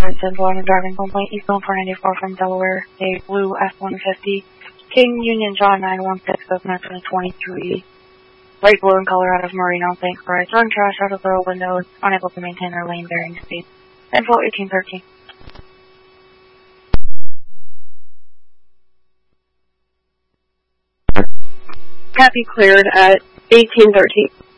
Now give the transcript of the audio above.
Central on a driving complaint eastbound 494 from Delaware, a blue F-150. King Union John 916 of 923. Light blue in color out of Marino, thanks for throwing trash out of the windows, unable to maintain their lane bearing speed. Info 1813. Copy cleared at 1813.